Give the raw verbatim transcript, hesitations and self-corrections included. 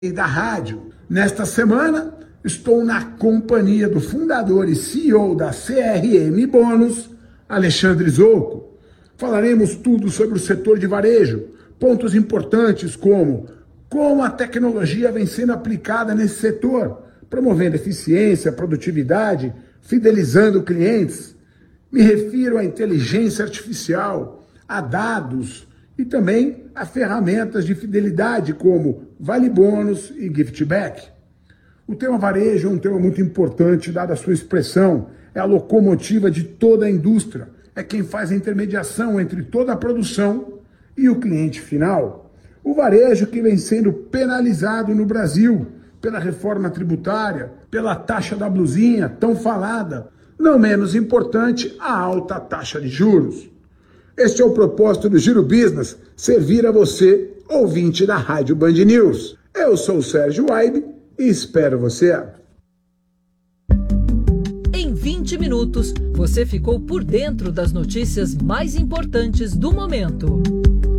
da rádio. Nesta semana, estou na companhia do fundador e C E O da C R M Bônus, Alexandre Zocco. Falaremos tudo sobre o setor de varejo, pontos importantes como como a tecnologia vem sendo aplicada nesse setor, promovendo eficiência, produtividade, fidelizando clientes. Me refiro à inteligência artificial, a dados e também a ferramentas de fidelidade como Vale Bônus e Giftback. O tema varejo é um tema muito importante, dada a sua expressão, é a locomotiva de toda a indústria, é quem faz a intermediação entre toda a produção e o cliente final. O varejo que vem sendo penalizado no Brasil pela reforma tributária, pela taxa da blusinha tão falada, não menos importante, a alta taxa de juros. Este é o propósito do Giro Business, servir a você, ouvinte da Rádio Band News. Eu sou o Sérgio Waibe e espero você. Em vinte minutos, você ficou por dentro das notícias mais importantes do momento.